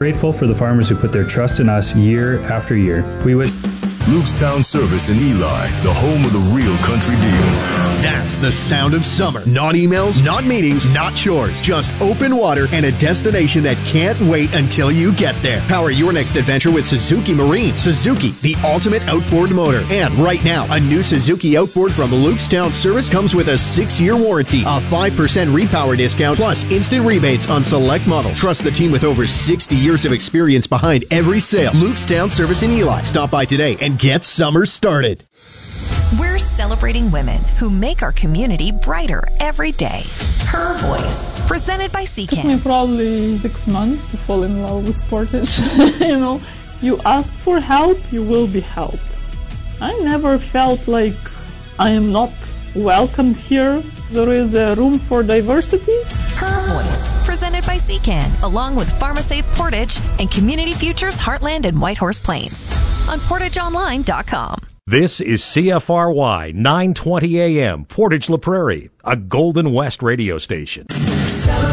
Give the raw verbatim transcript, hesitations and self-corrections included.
Grateful for the farmers who put their trust in us year after year. We wish Lukestown Service in Eli, the home of the real country deal. That's the sound of summer. Not emails, not meetings, not chores. Just open water and a destination that can't wait until you get there. Power your next adventure with Suzuki Marine. Suzuki, the ultimate outboard motor. And right now, a new Suzuki outboard from Lukestown Service comes with a six-year warranty, a five percent repower discount, plus instant rebates on select models. Trust the team with over sixty years of experience behind every sale. Lukestown Service in Eli. Stop by today and get summer started. We're celebrating women who make our community brighter every day. Her Voice, presented by C K. It took me probably six months to fall in love with Portage. You know, you ask for help, you will be helped. I never felt like I am not welcomed here. There is a room for diversity. Her Voice, presented by C K, along with PharmaSafe Portage and Community Futures Heartland and Whitehorse Plains on portage online dot com. This is C F R Y nine twenty A M, Portage La Prairie, a Golden West radio station.